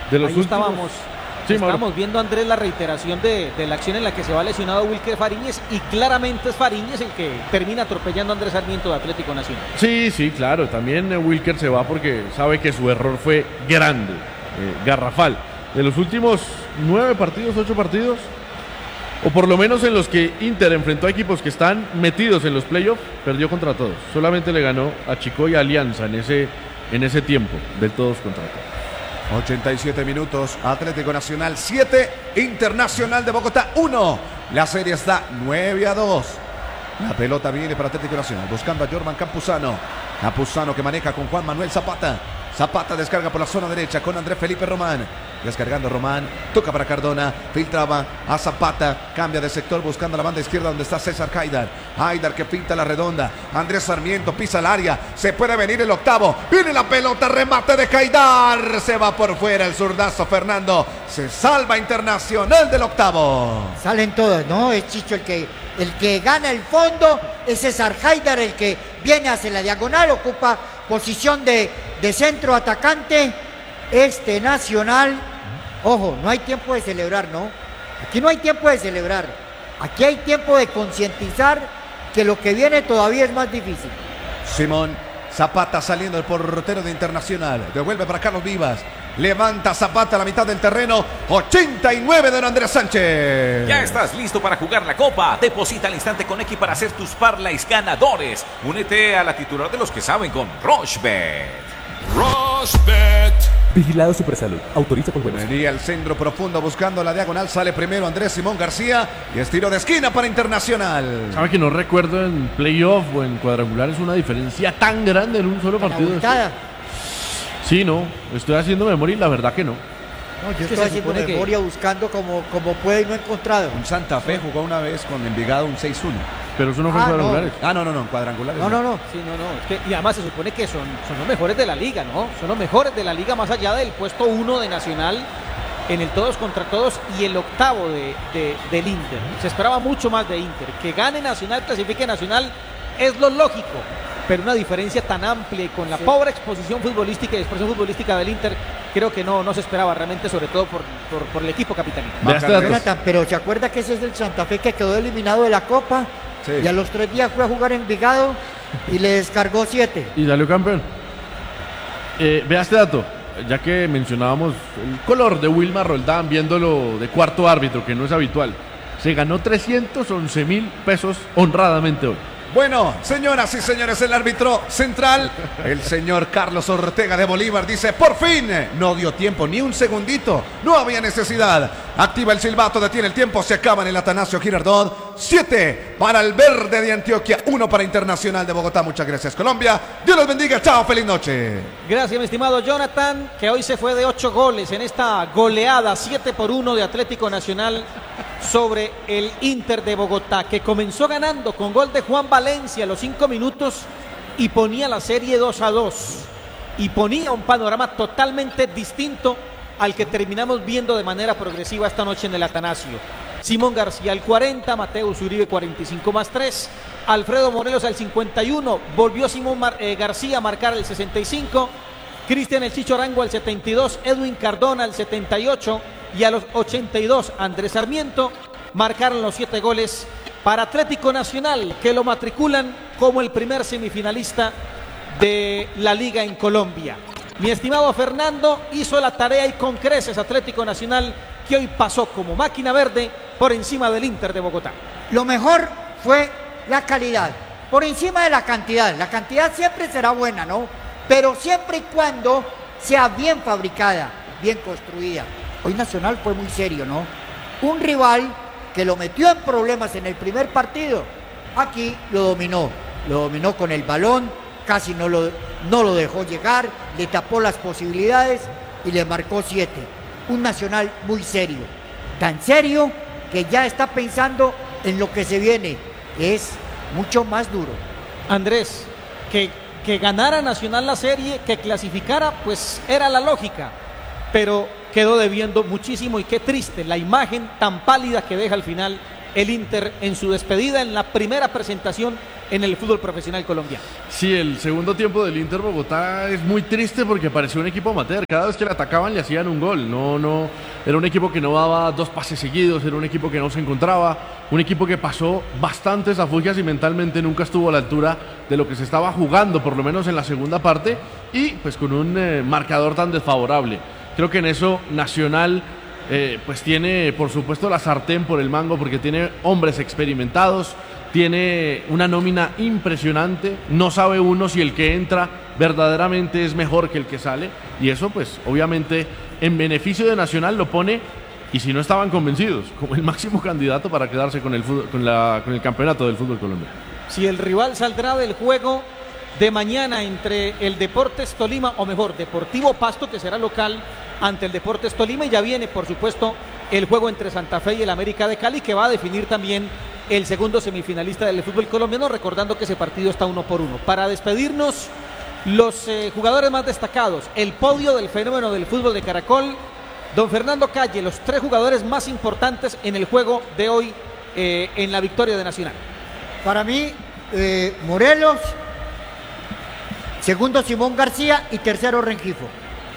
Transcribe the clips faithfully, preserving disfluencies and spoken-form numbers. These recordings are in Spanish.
De los Ahí últimos... estábamos, Sí, estábamos Mauro. viendo, Andrés, la reiteración de, de la acción en la que se va lesionado Wilker Fariñez, y claramente es Fariñez el que termina atropellando a Andrés Sarmiento de Atlético Nacional. Sí, sí, claro. También eh, Wilker se va porque sabe que su error fue grande, eh, garrafal. De los últimos nueve partidos, ocho partidos, o por lo menos en los que Inter enfrentó a equipos que están metidos en los playoffs, perdió contra todos. Solamente le ganó a Chico y a Alianza en ese, en ese tiempo, del todos contra todos. ochenta y siete minutos, Atlético Nacional siete, Internacional de Bogotá uno. La serie está nueve a dos. La pelota viene para Atlético Nacional, buscando a Jorman Campuzano. Campuzano que maneja con Juan Manuel Zapata. Zapata descarga por la zona derecha con Andrés Felipe Román. Descargando Román, toca para Cardona, filtraba a Zapata, cambia de sector buscando la banda izquierda donde está César Haidar. Haidar que pinta la redonda, Andrés Sarmiento pisa el área, se puede venir el octavo, viene la pelota, remate de Haidar, se va por fuera el zurdazo Fernando, se salva Internacional del octavo. Salen todos, ¿no? Es Chicho el que, el que gana el fondo, es César Haidar el que viene hacia la diagonal, ocupa posición de, de centro atacante. Este Nacional, ojo, no hay tiempo de celebrar, ¿no? Aquí no hay tiempo de celebrar. Aquí hay tiempo de concientizar que lo que viene todavía es más difícil. Simón Zapata saliendo el portero de Internacional, devuelve para Carlos Vivas, levanta Zapata a la mitad del terreno, ochenta y nueve de don Andrés Sánchez. Ya estás listo para jugar la Copa. Deposita al instante con X para hacer tus parlays ganadores. Únete a la titular de los que saben con Rochebet. Rochebet. Vigilado Supersalud. Autoriza por buenos. Venía el centro profundo buscando la diagonal. Sale primero Andrés Simón García y es tiro de esquina para Internacional. ¿Sabe que no recuerdo en playoff o en cuadrangulares una diferencia tan grande en un solo partido? Sí, no. Estoy haciendo memoria y la verdad que no. No, yo Es que estoy se haciendo supone memoria que- buscando como, como puede y no he encontrado. Un Santa Fe jugó una vez con Envigado un seis uno. Pero eso no fue Ah, en no. cuadrangulares. Ah, no, no, no, en cuadrangulares. No, no, no. Sí, no, no. Es que, y además se supone que son, son los mejores de la liga, ¿no? Son los mejores de la liga más allá del puesto uno de Nacional en el todos contra todos y el octavo de, de- del Inter. Se esperaba mucho más de Inter. Que gane Nacional, clasifique Nacional, es lo lógico. Pero una diferencia tan amplia y con la pobre exposición futbolística y expresión futbolística del Inter, creo que no, no se esperaba realmente, sobre todo por, por, por el equipo capitalino. Vea este dato. Jonathan, pero ¿se acuerda que ese es el Santa Fe que quedó eliminado de la Copa? Sí. Y a los tres días fue a jugar en Envigado y le descargó siete. Y salió campeón. Eh, vea este dato, ya que mencionábamos el color de Wilmar Roldán, viéndolo de cuarto árbitro, que no es habitual. Se ganó trescientos once mil pesos honradamente hoy. Bueno, señoras y señores, el árbitro central, el señor Carlos Ortega de Bolívar, dice, por fin, no dio tiempo, ni un segundito, no había necesidad. Activa el silbato, detiene el tiempo, se acaba en el Atanasio Girardot. Siete para el Verde de Antioquia, uno para Internacional de Bogotá. Muchas gracias, Colombia. Dios los bendiga, chao, feliz noche. Gracias, mi estimado Jonathan, que hoy se fue de ocho goles en esta goleada siete por uno de Atlético Nacional sobre el Inter de Bogotá, que comenzó ganando con gol de Juan Valencia a los cinco minutos y ponía la serie dos a dos y ponía un panorama totalmente distinto al que terminamos viendo de manera progresiva esta noche en el Atanasio. Simón García al cuarenta, Mateus Uribe cuarenta y cinco más tres, Alfredo Morelos al cincuenta y uno, volvió Simón Mar- eh, García a marcar el sesenta y cinco, Cristian El Chicho Arango al setenta y dos, Edwin Cardona al setenta y ocho y a los ochenta y dos Andrés Sarmiento marcaron los siete goles para Atlético Nacional, que lo matriculan como el primer semifinalista de la liga en Colombia. Mi estimado Fernando, hizo la tarea y con creces Atlético Nacional, que hoy pasó como máquina verde por encima del Inter de Bogotá. Lo mejor fue la calidad, por encima de la cantidad. La cantidad siempre será buena, ¿no? Pero siempre y cuando sea bien fabricada, bien construida. Hoy Nacional fue muy serio, ¿no? Un rival que lo metió en problemas en el primer partido, aquí lo dominó. Lo dominó con el balón, casi no lo, no lo dejó llegar, le tapó las posibilidades y le marcó siete. Un Nacional muy serio, tan serio que ya está pensando en lo que se viene, que es mucho más duro. Andrés, que, que ganara Nacional la serie, que clasificara, pues era la lógica, pero quedó debiendo muchísimo y qué triste la imagen tan pálida que deja al final el Inter en su despedida en la primera presentación en el fútbol profesional colombiano. Sí, el segundo tiempo del Inter Bogotá es muy triste porque pareció un equipo amateur. Cada vez que le atacaban le hacían un gol. No, no, era un equipo que no daba dos pases seguidos, era un equipo que no se encontraba, un equipo que pasó bastantes afugias y mentalmente nunca estuvo a la altura de lo que se estaba jugando, por lo menos en la segunda parte, y pues con un eh, marcador tan desfavorable. Creo que en eso Nacional eh, pues tiene por supuesto la sartén por el mango porque tiene hombres experimentados, tiene una nómina impresionante, no sabe uno si el que entra verdaderamente es mejor que el que sale, y eso pues obviamente en beneficio de Nacional lo pone, y si no estaban convencidos, como el máximo candidato para quedarse con el, fútbol, con la, con el campeonato del fútbol colombiano. Si el rival saldrá del juego de mañana entre el Deportes Tolima, o mejor, Deportivo Pasto, que será local ante el Deportes Tolima, y ya viene por supuesto el juego entre Santa Fe y el América de Cali, que va a definir también el segundo semifinalista del fútbol colombiano, recordando que ese partido está uno por uno. Para despedirnos, los eh, jugadores más destacados, el podio del fenómeno del fútbol de Caracol, don Fernando Calle, los tres jugadores más importantes en el juego de hoy eh, en la victoria de Nacional. Para mí, eh, Morelos, segundo Simón García y tercero Rengifo.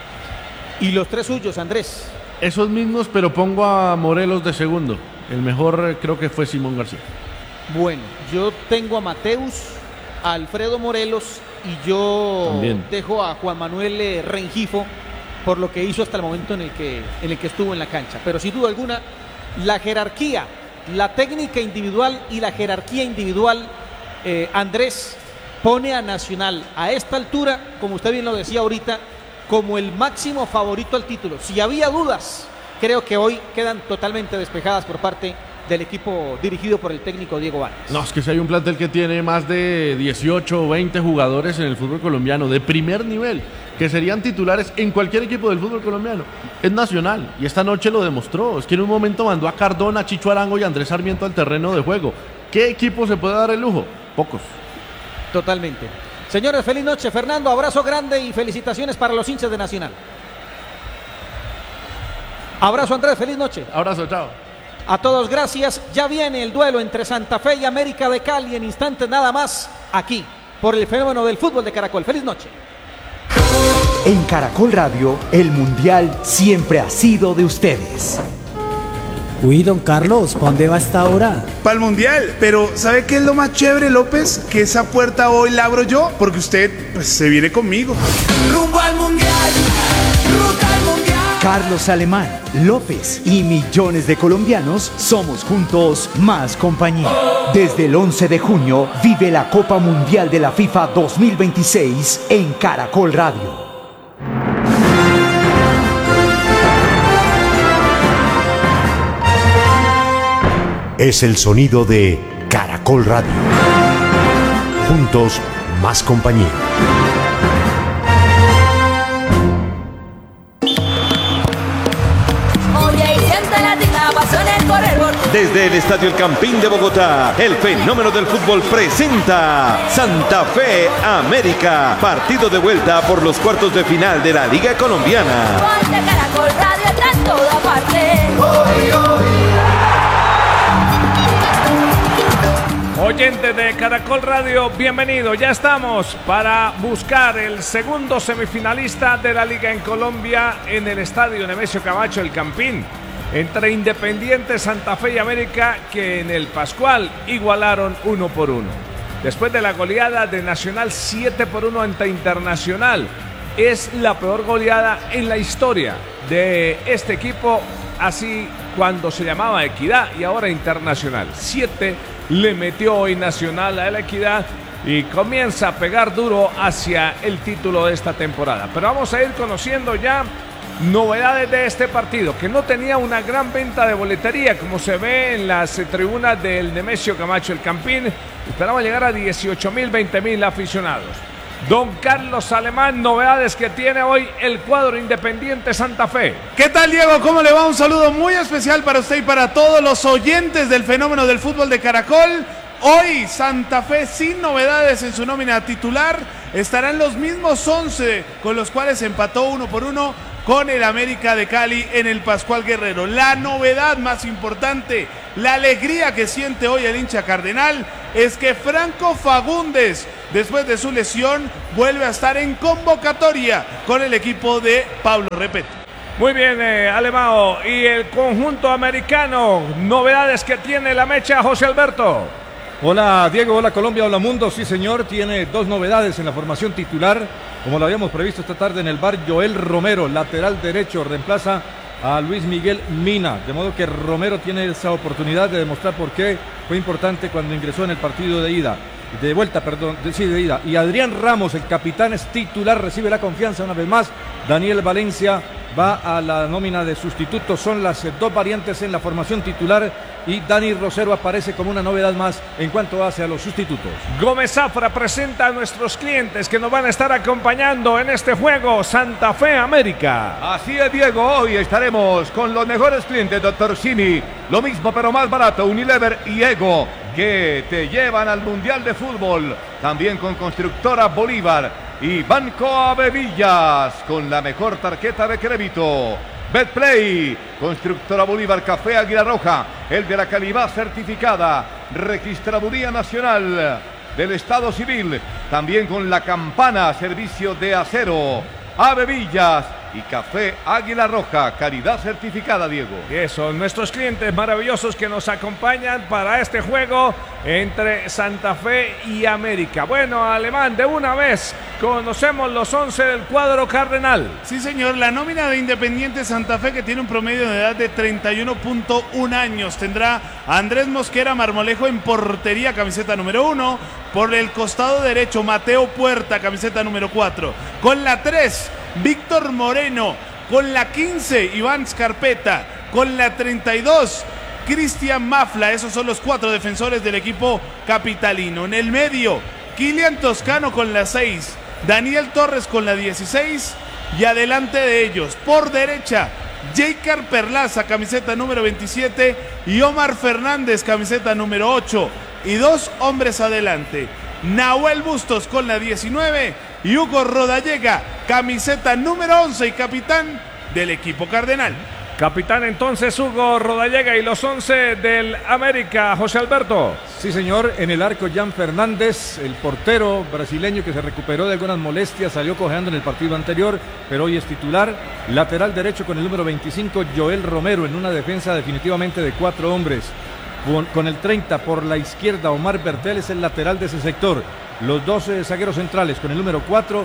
Y los tres suyos, Andrés. Esos mismos, pero pongo a Morelos de segundo. El mejor creo que fue Simón García. Bueno, yo tengo a Mateus, a Alfredo Morelos, y yo También. dejo a Juan Manuel eh, Rengifo por lo que hizo hasta el momento en el que, en el que estuvo en la cancha. Pero sin duda alguna, la jerarquía, la técnica individual y la jerarquía individual, eh, Andrés, pone a Nacional a esta altura, como usted bien lo decía ahorita, como el máximo favorito al título. Si había dudas, creo que hoy quedan totalmente despejadas por parte del equipo dirigido por el técnico Diego Vanes. No, es que si hay un plantel que tiene más de dieciocho o veinte jugadores en el fútbol colombiano de primer nivel, que serían titulares en cualquier equipo del fútbol colombiano, es Nacional, y esta noche lo demostró. Es que en un momento mandó a Cardona, Chicho Arango y Andrés Sarmiento al terreno de juego. ¿Qué equipo se puede dar el lujo? Pocos. Totalmente. Señores, feliz noche. Fernando, abrazo grande y felicitaciones para los hinchas de Nacional. Abrazo, Andrés, feliz noche. Abrazo, chao. A todos, gracias. Ya viene el duelo entre Santa Fe y América de Cali en instantes nada más, aquí, por el fenómeno del fútbol de Caracol. Feliz noche. En Caracol Radio, el Mundial siempre ha sido de ustedes. Uy, don Carlos, ¿para dónde va esta hora? Para el Mundial, pero ¿sabe qué es lo más chévere, López? Que esa puerta hoy la abro yo, porque usted, pues, se viene conmigo. Rumbo al Mundial, ruta al Mundial. Carlos Alemán, López y millones de colombianos somos juntos más compañía. Desde el once de junio, vive la Copa Mundial de la FIFA dos mil veintiséis en Caracol Radio. Es el sonido de Caracol Radio. Juntos, más compañía. Desde el Estadio El Campín de Bogotá, el fenómeno del fútbol presenta Santa Fe América, partido de vuelta por los cuartos de final de la Liga Colombiana. Ponte Caracol Radio, está en toda parte. Hoy, hoy. Oyentes de Caracol Radio, bienvenido. Ya estamos para buscar el segundo semifinalista de la Liga en Colombia en el Estadio Nemesio Camacho El Campín, entre Independiente, Santa Fe y América, que en el Pascual igualaron uno por uno. Después de la goleada de Nacional siete por uno ante Internacional, es la peor goleada en la historia de este equipo, así cuando se llamaba Equidad y ahora Internacional. siete le metió hoy Nacional a la Equidad y comienza a pegar duro hacia el título de esta temporada. Pero vamos a ir conociendo ya novedades de este partido, que no tenía una gran venta de boletería, como se ve en las tribunas del Nemesio Camacho El Campín. Esperamos llegar a dieciocho mil, veinte mil aficionados. Don Carlos Alemán, novedades que tiene hoy el cuadro Independiente Santa Fe. ¿Qué tal, Diego? ¿Cómo le va? Un saludo muy especial para usted y para todos los oyentes del fenómeno del fútbol de Caracol. Hoy Santa Fe sin novedades en su nómina titular. Estarán los mismos once con los cuales empató uno por uno con el América de Cali en el Pascual Guerrero. La novedad más importante, la alegría que siente hoy el hincha cardenal es que Franco Fagundes, después de su lesión, vuelve a estar en convocatoria con el equipo de Pablo Repeto. Muy bien, eh, Alemão. Y el conjunto americano, novedades que tiene la mecha, José Alberto. Hola Diego, hola Colombia, hola mundo. Sí señor, tiene dos novedades en la formación titular. Como lo habíamos previsto esta tarde en el bar, Joel Romero, lateral derecho, reemplaza a Luis Miguel Mina. De modo que Romero tiene esa oportunidad de demostrar por qué fue importante cuando ingresó en el partido de ida. De vuelta, perdón, de, sí, de ida. Y Adrián Ramos, el capitán, es titular, recibe la confianza una vez más. Daniel Valencia va a la nómina de sustitutos. Son las eh, dos variantes en la formación titular y Dani Rosero aparece como una novedad más en cuanto hace a los sustitutos. Gómez Zafra presenta a nuestros clientes que nos van a estar acompañando en este juego Santa Fe América. Así es, Diego, hoy estaremos con los mejores clientes, doctor Simi, lo mismo pero más barato, Unilever y Ego, que te llevan al Mundial de Fútbol, también con Constructora Bolívar y Banco Avevillas, con la mejor tarjeta de crédito. Betplay, Constructora Bolívar, Café Águila Roja, el de la calidad certificada, Registraduría Nacional del Estado Civil, también con La Campana, servicio de acero, Avevillas y Café Águila Roja, calidad certificada, Diego. Y eso, nuestros clientes maravillosos que nos acompañan para este juego entre Santa Fe y América. Bueno, Alemán, de una vez conocemos los once del cuadro cardenal. Sí, señor, la nómina de Independiente Santa Fe, que tiene un promedio de edad de treinta y uno punto uno años, tendrá a Andrés Mosquera Marmolejo en portería, camiseta número uno. Por el costado derecho, Mateo Puerta, camiseta número cuatro. Con la tres, Víctor Moreno. Con la quince, Iván Scarpeta. Con la treinta y dos, Cristian Mafla. Esos son los cuatro defensores del equipo capitalino. En el medio, Kilian Toscano con la seis, Daniel Torres con la dieciséis. Y adelante de ellos, por derecha, Jeicar Perlaza, camiseta número veintisiete. Y Omar Fernández, camiseta número ocho. Y dos hombres adelante, Nahuel Bustos con la diecinueve y Hugo Rodallega, camiseta número once y capitán del equipo cardenal. Capitán entonces Hugo Rodallega y los once del América, José Alberto. Sí señor, en el arco Jan Fernández, el portero brasileño que se recuperó de algunas molestias, salió cojeando en el partido anterior, pero hoy es titular. Lateral derecho con el número veinticinco, Joel Romero, en una defensa definitivamente de cuatro hombres. Con, con el treinta por la izquierda, Omar Bertel es el lateral de ese sector. Los dos eh, zagueros centrales con el número cuatro,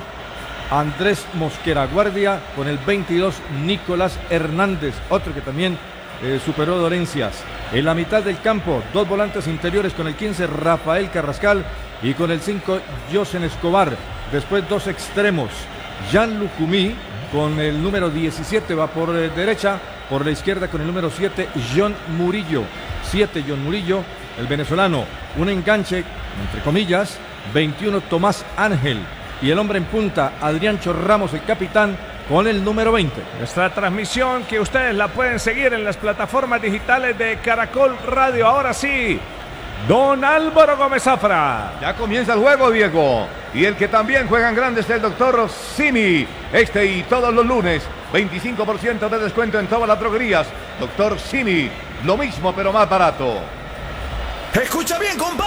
Andrés Mosquera Guardia, con el veintidós, Nicolás Hernández, otro que también eh, superó dolencias. En la mitad del campo, dos volantes interiores con el quince, Rafael Carrascal, y con el cinco, Josen Escobar. Después dos extremos, Jean Lucumí, con el número diecisiete, va por eh, derecha. Por la izquierda con el número siete, John Murillo. siete, John Murillo, el venezolano. Un enganche, entre comillas, veintiuno, Tomás Ángel. Y el hombre en punta, Adriancho Ramos, el capitán, con el número veinte. Nuestra transmisión que ustedes la pueden seguir en las plataformas digitales de Caracol Radio. Ahora sí, don Álvaro Gómez Zafra. Ya comienza el juego, Diego. Y el que también juega en grande es el doctor Simi. Este y todos los lunes, veinticinco por ciento de descuento en todas las droguerías. doctor Simi, lo mismo pero más barato. Escucha bien, compadre.